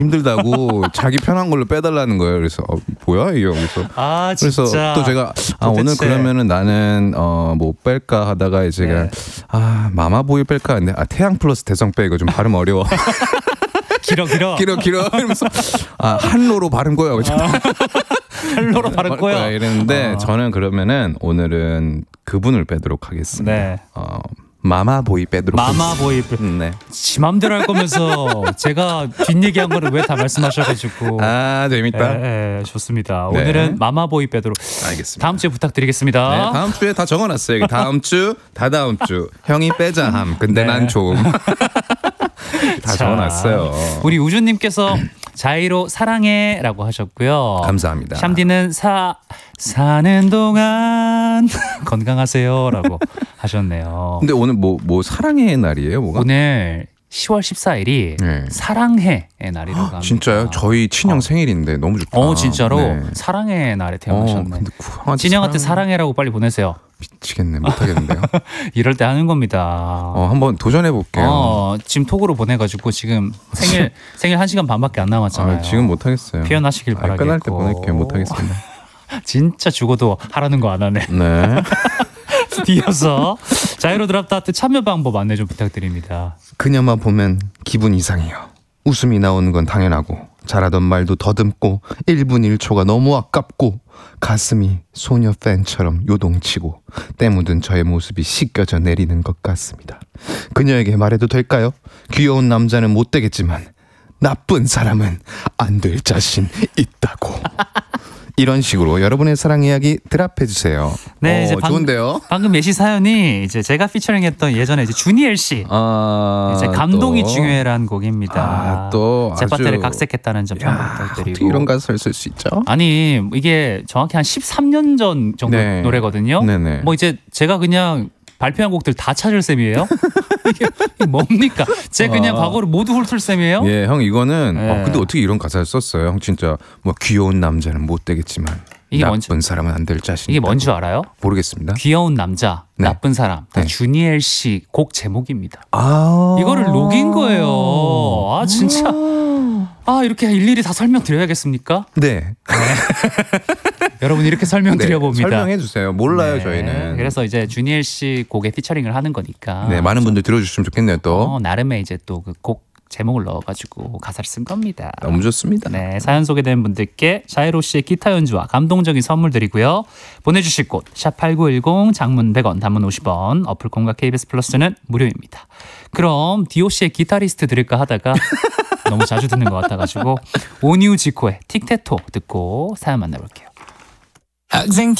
힘들다고 자기 편한 걸로 빼달라는 거예요. 그래서 뭐야 이 형. 그래서 진짜. 또 제가 오늘 그러면은 나는 뭐 뺄까 하다가 이제 네. 마마보이 뺄까 했는데 태양 플러스 대성 빼 이거 좀 발음 어려워. 길어. 이러면서 한로로 바른 거야. 한로로 바른 거야. 이랬는데 저는 그러면은 오늘은 그분을 빼도록 하겠습니다. 네. 마마보이 빼도록 마마보이 네. 지 맘대로 할 거면서 제가 뒷얘기한 거를 왜 다 말씀하셔가지고. 재밌다. 네, 좋습니다. 네. 오늘은 마마보이 빼도록. 알겠습니다. 다음 주에 부탁드리겠습니다. 네, 다음 주에 다 적어놨어요. 여기 다음 주, 다다음 주 형이 빼자 함. 근데 네. 난 좀. 다 적어놨어요. 우리 우주님께서 자이로 사랑해라고 하셨고요. 감사합니다. 샴디는 사는 동안 건강하세요라고 하셨네요. 근데 오늘 뭐 사랑의 날이에요, 뭐가? 오늘 10월 14일이 네. 사랑해의 날이라고 합니다. 진짜요? 저희 친형 생일인데 너무 좋다. 진짜로 네. 사랑의 날에 태어나셨네. 근데 구황아지 진영한테 사랑해라고 빨리 보내세요. 미치겠네, 못하겠는데요. 이럴 때 하는 겁니다. 한번 도전해 볼게요. 지금 톡으로 보내가지고 지금 생일 1시간 반밖에 안 남았잖아요. 지금 못하겠어요. 표현하시길 바라겠고. 끝날 때 보낼게요. 못하겠습니다. 진짜 죽어도 하라는 거 안 하네. 네. 이어서 자이로 드랍 아트 참여 방법 안내 좀 부탁드립니다. 그녀만 보면 기분 이상해요. 웃음이 나오는 건 당연하고 잘하던 말도 더듬고 1분 1초가 너무 아깝고 가슴이 소녀 팬처럼 요동치고 때 묻은 저의 모습이 씻겨져 내리는 것 같습니다. 그녀에게 말해도 될까요? 귀여운 남자는 못 되겠지만 나쁜 사람은 안 될 자신 있다고. 이런 식으로 여러분의 사랑 이야기 드랍해주세요. 네, 이제 좋은데요? 방금 예시 사연이 이제 제가 피처링했던 예전에 이제 주니엘 씨 이제 감동이 중요해라는 곡입니다. 또 제파테를 아주 각색했다는 점 참고 부탁드리고. 어떻게 이런 가사를 쓸 수 있죠? 아니 이게 정확히 한 13년 전 정도 네. 노래거든요. 네네. 뭐 이제 제가 그냥 발표한 곡들 다 찾을 셈이에요? 이게 뭡니까? 제가 그냥 과거를 모두 훑을 셈이에요? 예, 형 이거는 네. 근데 어떻게 이런 가사를 썼어요? 형 진짜 뭐 귀여운 남자는 못 되겠지만 이게 나쁜 사람은 안 될 자신. 이게 뭔지 알아요? 모르겠습니다. 귀여운 남자, 네. 나쁜 사람 다 네. 주니엘 씨 곡 제목입니다. 아 이거를 녹인 거예요. 진짜 이렇게 일일이 다 설명드려야겠습니까? 네. 여러분 이렇게 설명드려봅니다. 설명해 주세요. 몰라요 네. 저희는. 그래서 이제 주니엘 씨 곡에 피처링을 하는 거니까. 네, 많은 분들 들어주시면 좋겠네요. 또 나름의 이제 또 그 곡 제목을 넣어가지고 가사를 쓴 겁니다. 너무 좋습니다. 네, 사연 소개된 분들께 자이로 씨의 기타 연주와 감동적인 선물 드리고요. 보내주실 곳 샵8910 장문 100원 단문 50원 어플콘과 KBS 플러스는 무료입니다. 그럼 디오 씨의 기타리스트 들을까 하다가 너무 자주 듣는 것 같아가지고 오니우 지코의 틱테토 듣고 사연 만나볼게요. 학생